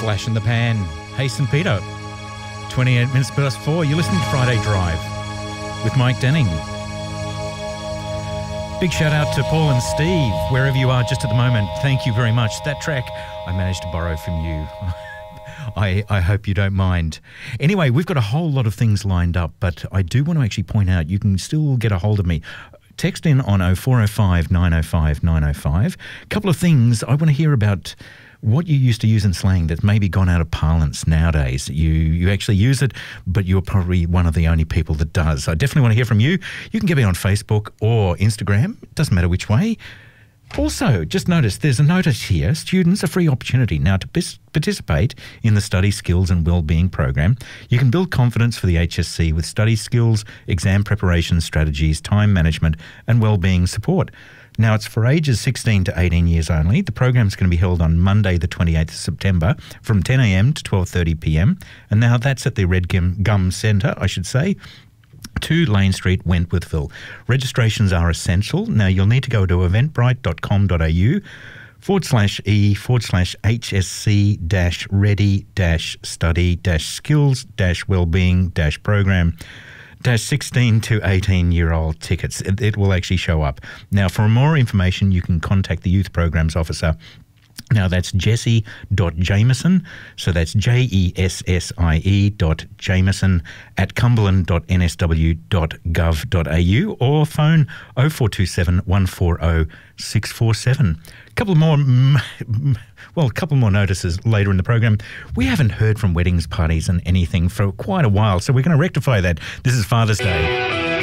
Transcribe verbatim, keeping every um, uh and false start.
Flash in the pan. Hey, Saint Peter. twenty-eight minutes past four. You're listening to Friday Drive with Mike Denning. Big shout out to Paul and Steve, wherever you are just at the moment. Thank you very much. That track I managed to borrow from you. I, I hope you don't mind. Anyway, we've got a whole lot of things lined up, but I do want to actually point out you can still get a hold of me. Text in on oh four oh five, nine oh five, nine oh five. A couple of things I want to hear about. What you used to use in slang that's maybe gone out of parlance nowadays. You you actually use it, but you're probably one of the only people that does. I definitely want to hear from you. You can get me on Facebook or Instagram. It doesn't matter which way. Also, just notice there's a notice here. Students, a free opportunity. Now, to bis- participate in the Study Skills and Wellbeing program, you can build confidence for the H S C with study skills, exam preparation strategies, time management and wellbeing support. Now, it's for ages sixteen to eighteen years only. The program's going to be held on Monday, the twenty-eighth of September from ten a m to twelve thirty p m. And now that's at the Red Gum, Gum Centre, I should say, two Lane Street, Wentworthville. Registrations are essential. Now, you'll need to go to eventbrite.com.au forward slash E forward slash HSC dash ready dash study dash skills dash wellbeing dash program dash sixteen to eighteen year old tickets. It, it will actually show up. Now, for more information, you can contact the Youth Programs Officer. Now, that's Jessie dot Jameson, so that's J E S S I E dot Jameson at cumberland dot n s w dot gov dot a u or phone oh four two seven, one four oh, six four seven. A couple more, well, a couple more notices later in the program. We haven't heard from weddings, parties and anything for quite a while, so we're going to rectify that. This is Father's Day.